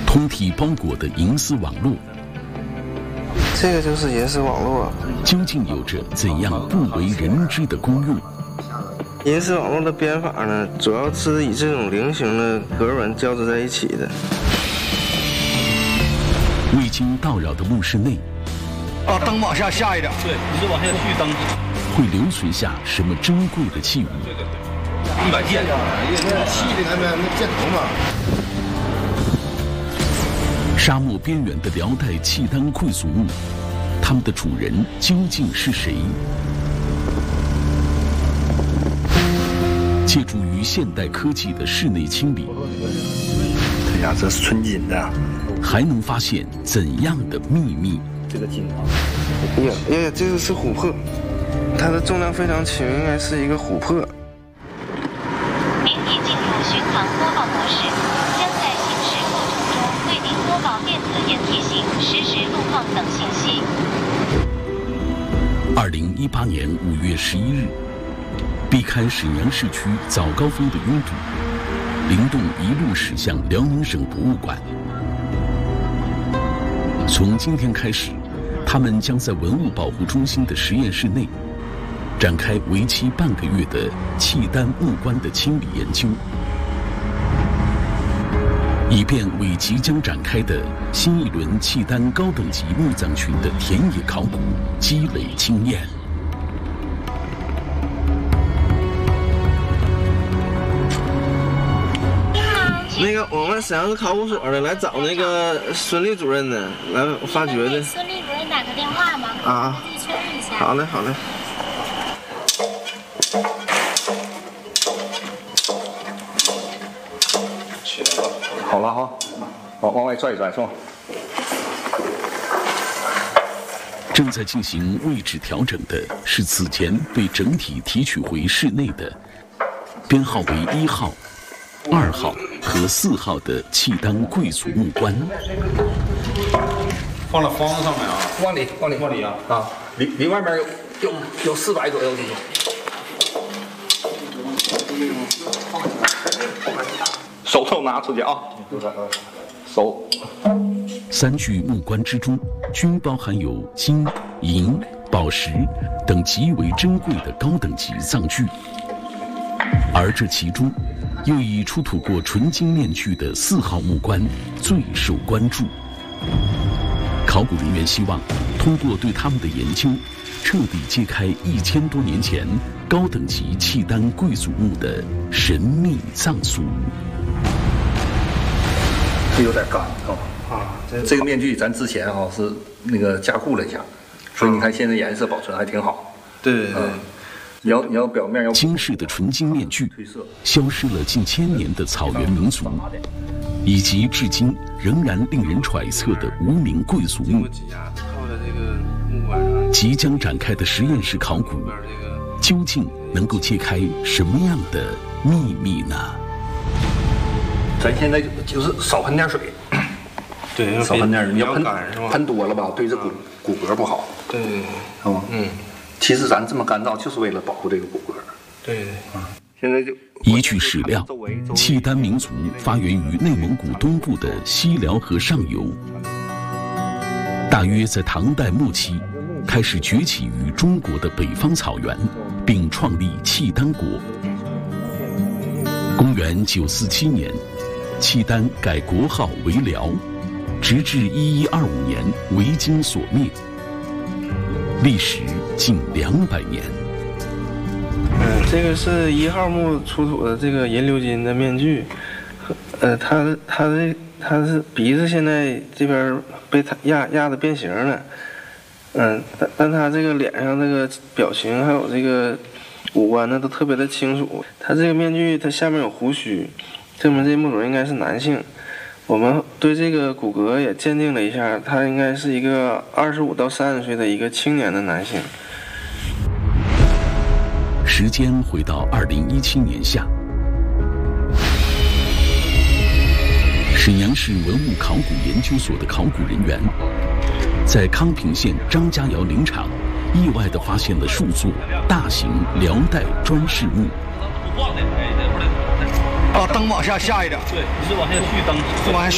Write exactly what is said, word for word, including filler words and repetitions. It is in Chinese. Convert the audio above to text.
通体包裹的银丝网络。 这个就是银丝网络， 究竟有着怎样不为人知的功用？ 银丝网络的编法呢，主要是以这种菱形的格纹交织在一起的。 未经打扰的墓室内， 啊，灯往下下一点，对，你就往下续灯。 会留存下什么珍贵的器物？ 对对对，一把剑， 因为那漆的那边那箭头嘛。 沙漠边缘的辽代契丹贵族墓，他们的主人究竟是谁？借助于现代科技的室内清理， 哎呀，这是纯金的， 还能发现怎样的秘密？ 这个金啊， 哎呀哎呀，这个是琥珀，它的重量非常轻，应该是一个琥珀。 您已进入巡航播报模式，将在行驶过程中为您播报电子烟提醒、实时路况等信息。 二零一八年五月十一日，避开沈阳市区早高峰的拥堵，灵动一路驶向辽宁省博物馆。从今天开始，他们将在文物保护中心的实验室内展开为期半个月的契丹木棺的清理研究，以便为即将展开的新一轮契丹高等级墓葬群的田野考古积累经验。 那个我们沈阳市考古所的来找那个孙立主任的，来发掘的。 孙立主任打个电话吗？ 啊， 自己确认一下。 好嘞，好嘞。 起来了，好了哈，往往外拽一拽是吧？ 正在进行位置调整的是此前被整体提取回室内的编号为一号、二号和四号的契丹贵族木棺。 放到方子上面啊， 往里，往里， 往里啊， 啊，离离外面有有有四百左右这种。手头拿出去啊，手。 三具木棺之中，均包含有金、银、宝石等极为珍贵的高等级藏具，而这其中，又以出土过纯金面具的四号木棺最受关注。考古人员希望通过对他们的研究，彻底揭开一千多年前高等级契丹贵族墓的神秘藏俗。 这有点干啊。啊，这个面具咱之前哈、啊、是那个加固了一下，所以你看现在颜色保存还挺好。 对对对。 嗯，你要你要表面要金饰的纯金面具，消失了近千年的草原民族，以及至今仍然令人揣测的无名贵族墓。即将展开的实验室考古，究竟能够揭开什么样的秘密呢？ 咱现在就就是少喷点水， 对， 少喷点水，你要喷干是吧？ 喷多了吧，对这骨骨骼不好。 对对对， 是吧？ 嗯， 其实咱这么干燥就是为了保护这个骨骼。 对对对， 啊，现在就依据史料，契丹民族发源于内蒙古东部的西辽河上游，大约在唐代末期开始崛起于中国的北方草原，并创立契丹国。公元九四七年，契丹改国号为辽，直至一一二五年为金所灭，历时近两百年。 嗯，这个是一号墓出土的这个银鎏金的面具，呃，它的它的它是鼻子现在这边被它压压的变形了，嗯，但但它这个脸上这个表情还有这个五官呢都特别的清楚。它这个面具它下面有胡须，证明这墓主人应该是男性。我们对这个骨骼也鉴定了一下，他应该是一个二十五到三十岁的一个青年的男性。 时间回到二零一七年夏，沈阳市文物考古研究所的考古人员在康平县张家窑陵场意外地发现了数座大型辽代砖饰墓。 啊，灯往下下一点，对，你是往下续灯，是往下续。